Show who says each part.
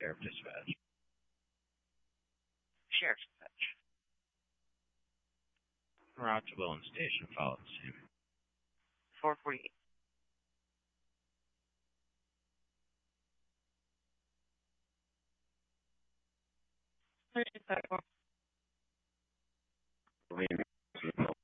Speaker 1: Sheriff Dispatch.
Speaker 2: Sheriff Dispatch.
Speaker 1: Route to Welland Station, follow the same.
Speaker 2: 448.
Speaker 3: Leaving